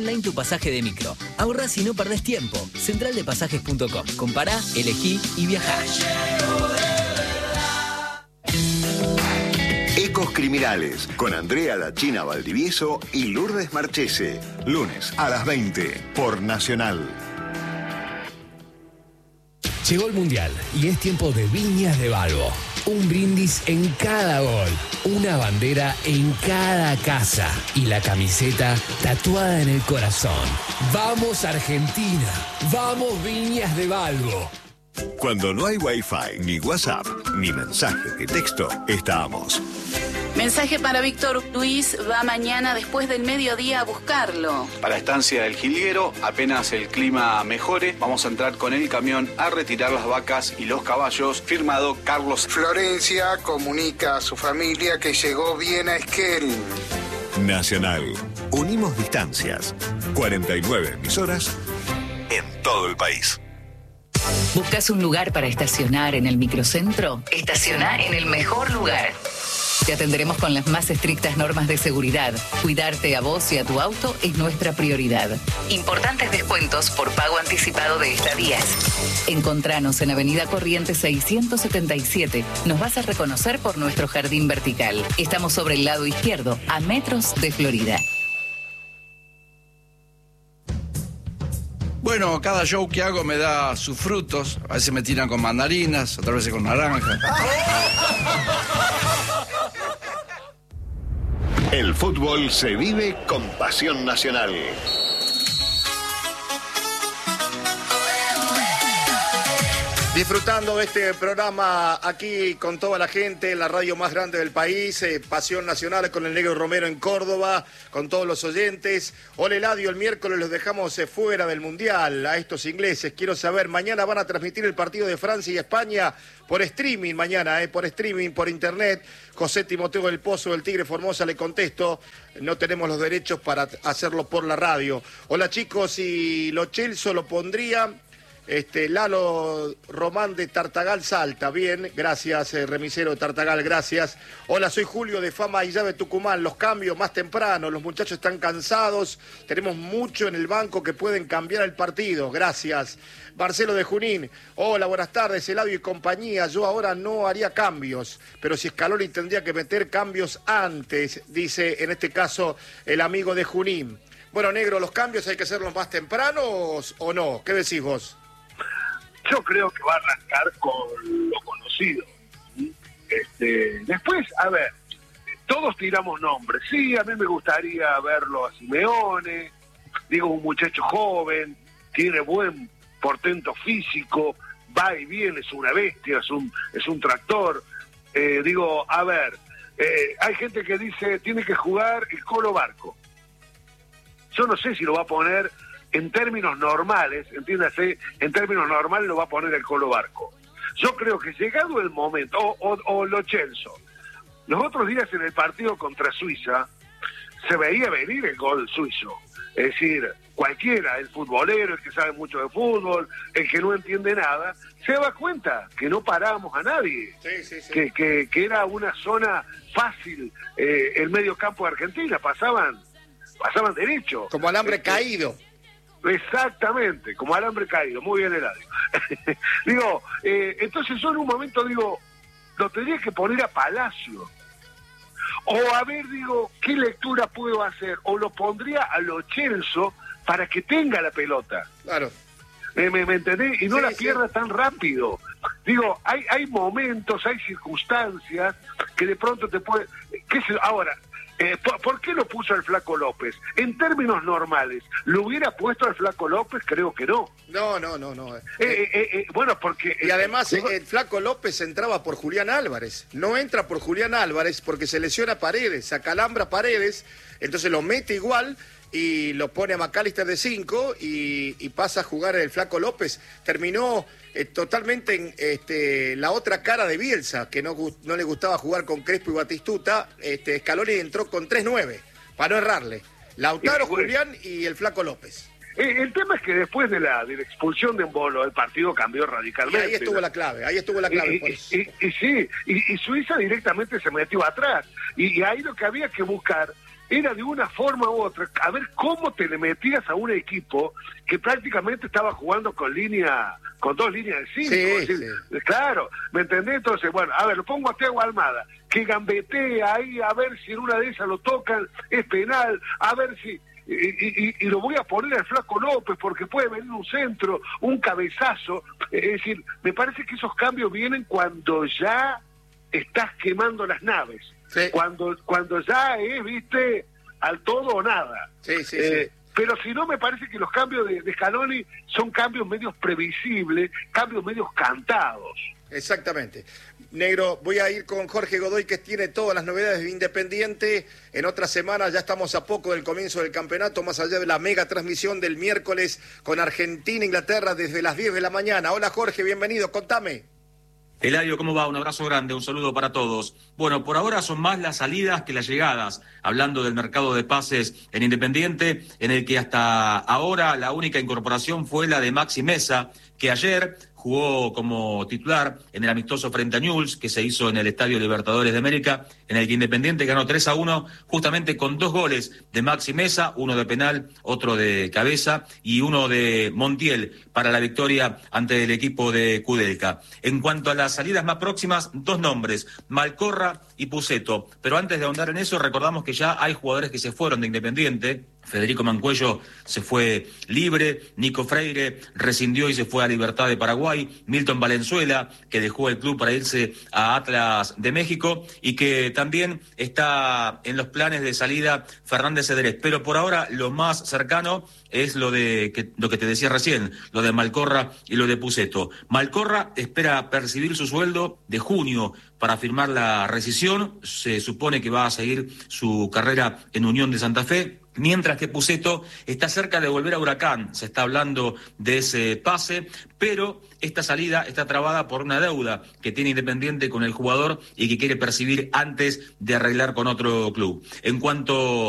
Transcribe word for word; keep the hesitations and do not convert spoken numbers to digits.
online tu pasaje de micro. Ahorrás y no perdés tiempo. central de pasajes punto com. Compará, elegí y viajá. Ecos Criminales, con Andrea La China Valdivieso y Lourdes Marchese. Lunes a las veinte, por Nacional. Llegó el Mundial y es tiempo de Viñas de Balbo. Un brindis en cada gol, una bandera en cada casa y la camiseta tatuada en el corazón. ¡Vamos Argentina! ¡Vamos Viñas de Balbo! Cuando no hay Wi-Fi, ni WhatsApp, ni mensaje de texto, estamos. Mensaje para Víctor Luis, va mañana después del mediodía a buscarlo. Para Estancia del Jilguero, apenas el clima mejore, vamos a entrar con el camión a retirar las vacas y los caballos. Firmado Carlos. Florencia comunica a su familia que llegó bien a Esquel. Nacional. Unimos distancias. cuarenta y nueve emisoras en todo el país. ¿Buscas un lugar para estacionar en el microcentro? Estaciona en el mejor lugar. Te atenderemos con las más estrictas normas de seguridad. Cuidarte a vos y a tu auto es nuestra prioridad. Importantes descuentos por pago anticipado de estadías. Encontranos en Avenida Corrientes seiscientos setenta y siete. Nos vas a reconocer por nuestro jardín vertical. Estamos sobre el lado izquierdo, a metros de Florida. Bueno, cada show que hago me da sus frutos. A veces me tiran con mandarinas, otras veces con naranjas. El fútbol se vive con pasión nacional. Disfrutando de este programa aquí con toda la gente, en la radio más grande del país, eh, Pasión Nacional con el Negro Romero en Córdoba, con todos los oyentes. Hola Eladio, el miércoles los dejamos eh, fuera del Mundial a estos ingleses. Quiero saber, mañana van a transmitir el partido de Francia y España por streaming, mañana, eh, por streaming, por internet. José Timoteo del Pozo del Tigre Formosa le contesto, no tenemos los derechos para hacerlo por la radio. Hola chicos, y Lo Celso lo pondría... Este, Lalo Román de Tartagal Salta, bien, gracias, eh, remisero de Tartagal, gracias. Hola, soy Julio de Fama y Llave Tucumán, los cambios más temprano, los muchachos están cansados, tenemos mucho en el banco que pueden cambiar el partido, gracias. Marcelo de Junín, hola, buenas tardes, Eladio y compañía, yo ahora no haría cambios, pero si Scaloni tendría que meter cambios antes, dice en este caso el amigo de Junín. Bueno, Negro, ¿los cambios hay que hacerlos más tempranos o no? ¿Qué decís vos? Yo creo que va a arrancar con lo conocido. Este, después, a ver, todos tiramos nombres. Sí, a mí me gustaría verlo a Simeone, digo, un muchacho joven, tiene buen portento físico, va y viene, es una bestia, es un, es un tractor. Eh, digo, a ver, eh, hay gente que dice, tiene que jugar el Colo Barco. Yo no sé si lo va a poner... En términos normales, entiéndase, en términos normales lo va a poner el Colo Barco. Yo creo que llegado el momento, o, o, o Lo Celso, los otros días en el partido contra Suiza, se veía venir el gol suizo. Es decir, cualquiera, el futbolero, el que sabe mucho de fútbol, el que no entiende nada, se da cuenta que no parábamos a nadie. Sí, sí, sí. Que, que, que era una zona fácil, eh, el medio campo de Argentina, pasaban, pasaban derecho. Como alambre este, caído. Exactamente, como alambre caído, muy bien Eladio. digo, eh, entonces yo en un momento digo, lo tendría que poner a Palacio. O a ver, digo, ¿qué lectura puedo hacer? O lo pondría a Lo Celso para que tenga la pelota. Claro. ¿Me, me, me entendés? Y no sí, la sí. pierda tan rápido. Digo, hay, hay momentos, hay circunstancias que de pronto te puede... ¿Qué se... Ahora... Eh, ¿por, ¿Por qué lo puso al Flaco López? En términos normales, ¿lo hubiera puesto al Flaco López? Creo que no. No, no, no, no. Eh, eh, eh, bueno, porque... Y además eh, el Flaco López entraba por Julián Álvarez. No entra por Julián Álvarez porque se lesiona Paredes, se acalambra Paredes, entonces lo mete igual y lo pone a McAllister de cinco y, y pasa a jugar el Flaco López. Terminó eh, totalmente en este, la otra cara de Bielsa, que no, no le gustaba jugar con Crespo y Batistuta. Este, Scaloni entró con tres nueve, para no errarle. Lautaro, después, Julián y el Flaco López. Eh, el tema es que después de la, de la expulsión de Embolo, el partido cambió radicalmente. Y ahí estuvo la clave, ahí estuvo la clave. Y, por y, eso. y, y sí, y, y Suiza directamente se metió atrás. Y, y ahí lo que había que buscar era de una forma u otra, a ver cómo te le metías a un equipo que prácticamente estaba jugando con línea, con dos líneas de cinco. Sí, es decir, sí. Claro, ¿me entendés? Entonces, bueno, a ver, lo pongo a Thiago Almada, que gambetee ahí, a ver si en una de esas lo tocan, es penal, a ver si... Y, y, y lo voy a poner al Flaco López porque puede venir un centro, un cabezazo. Es decir, me parece que esos cambios vienen cuando ya estás quemando las naves. Sí. Cuando cuando ya es, viste, al todo o nada. Sí, sí, eh, sí. Pero si no, me parece que los cambios de, de Scaloni son cambios medios previsibles, cambios medios cantados. Exactamente. Negro, voy a ir con Jorge Godoy, que tiene todas las novedades de Independiente. En otra semana ya estamos a poco del comienzo del campeonato, más allá de la mega transmisión del miércoles con Argentina, Inglaterra, desde las diez de la mañana. Hola Jorge, bienvenido, contame. Eladio, ¿cómo va? Un abrazo grande, un saludo para todos. Bueno, por ahora son más las salidas que las llegadas, hablando del mercado de pases en Independiente, en el que hasta ahora la única incorporación fue la de Maxi Mesa, que ayer jugó como titular en el amistoso frente a Newell's, que se hizo en el Estadio Libertadores de América, en el que Independiente ganó tres a uno, justamente con dos goles de Maxi Mesa, uno de penal, otro de cabeza, y uno de Montiel para la victoria ante el equipo de Kudelka. En cuanto a las salidas más próximas, dos nombres, Malcorra y Pusetto. Pero antes de ahondar en eso, recordamos que ya hay jugadores que se fueron de Independiente. Federico Mancuello se fue libre, Nico Freire rescindió y se fue a Libertad de Paraguay, Milton Valenzuela, que dejó el club para irse a Atlas de México, y que también está en los planes de salida Fernández Cedrés. Pero por ahora lo más cercano es lo de que, lo que te decía recién, lo de Malcorra y lo de Pusetto. Malcorra espera percibir su sueldo de junio para firmar la rescisión, se supone que va a seguir su carrera en Unión de Santa Fe, mientras que Pusetto está cerca de volver a Huracán. Se está hablando de ese pase, pero esta salida está trabada por una deuda que tiene Independiente con el jugador y que quiere percibir antes de arreglar con otro club. En cuanto